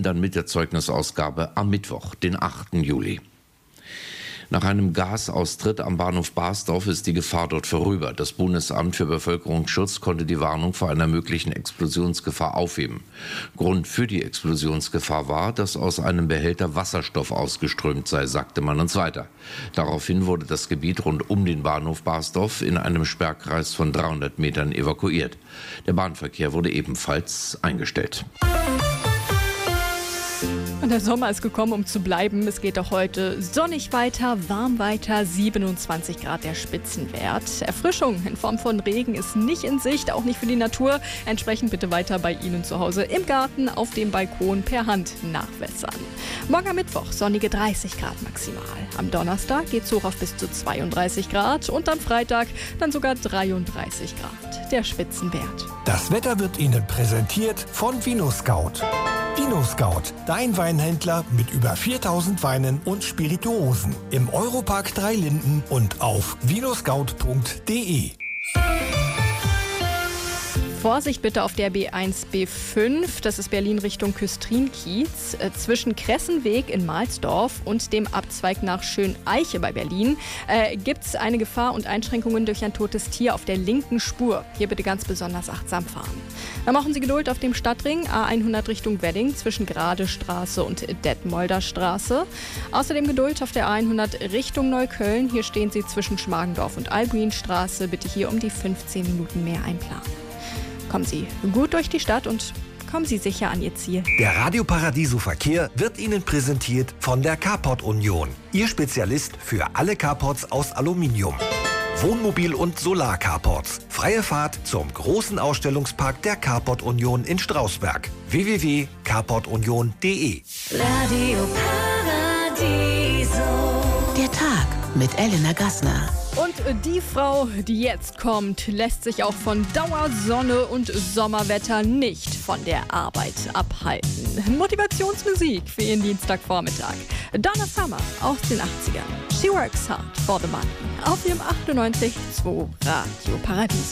dann mit der Zeugnisausgabe am Mittwoch, den 8. Juli. Nach einem Gasaustritt am Bahnhof Basdorf ist die Gefahr dort vorüber. Das Bundesamt für Bevölkerungsschutz konnte die Warnung vor einer möglichen Explosionsgefahr aufheben. Grund für die Explosionsgefahr war, dass aus einem Behälter Wasserstoff ausgeströmt sei, sagte man uns weiter. Daraufhin wurde das Gebiet rund um den Bahnhof Basdorf in einem Sperrkreis von 300 Metern evakuiert. Der Bahnverkehr wurde ebenfalls eingestellt. Und der Sommer ist gekommen, um zu bleiben. Es geht auch heute sonnig weiter, warm weiter, 27 Grad der Spitzenwert. Erfrischung in Form von Regen ist nicht in Sicht, auch nicht für die Natur. Entsprechend bitte weiter bei Ihnen zu Hause im Garten, auf dem Balkon per Hand nachwässern. Morgen am Mittwoch sonnige 30 Grad maximal. Am Donnerstag geht es hoch auf bis zu 32 Grad und am Freitag dann sogar 33 Grad. Der Spitzenwert. Das Wetter wird Ihnen präsentiert von VinoScout. VinoScout, dein Weinhändler mit über 4000 Weinen und Spirituosen. Im Europark 3 Linden und auf vinoscout.de. Vorsicht bitte auf der B1, B5, das ist Berlin Richtung Küstrin-Kiez, zwischen Kressenweg in Mahlsdorf und dem Abzweig nach Schöneiche bei Berlin gibt es eine Gefahr und Einschränkungen durch ein totes Tier auf der linken Spur. Hier bitte ganz besonders achtsam fahren. Dann machen Sie Geduld auf dem Stadtring A100 Richtung Wedding zwischen Gradestraße und Detmolder Straße. Außerdem Geduld auf der A100 Richtung Neukölln. Hier stehen Sie zwischen Schmargendorf und Albuinstraße. Bitte hier um die 15 Minuten mehr einplanen. Kommen Sie gut durch die Stadt und kommen Sie sicher an Ihr Ziel. Der Radio Paradiso Verkehr wird Ihnen präsentiert von der Carport Union. Ihr Spezialist für alle Carports aus Aluminium. Wohnmobil- und Solar-Carports. Freie Fahrt zum großen Ausstellungspark der Carport Union in Strausberg. www.carportunion.de. Radio Paradiso. Der Tag mit Elena Gassner. Und die Frau, die jetzt kommt, lässt sich auch von Dauersonne und Sommerwetter nicht von der Arbeit abhalten. Motivationsmusik für Ihren Dienstagvormittag. Donna Summer aus den 80ern. She works hard for the money. Auf Ihrem 98.2 Radio Paradiso.